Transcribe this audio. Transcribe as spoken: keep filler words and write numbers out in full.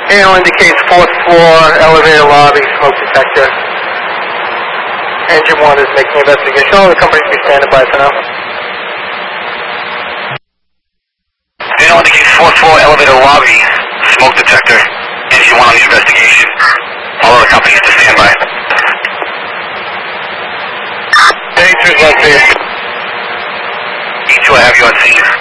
Panel indicates fourth floor, elevator lobby, smoke detector. Engine one is making investigation. All the companies be standing by for now. Panel indicates fourth floor, elevator lobby, smoke detector. Engine one on the investigation. All other companies to stand by. Hey, three left here. E two, I have you on scene.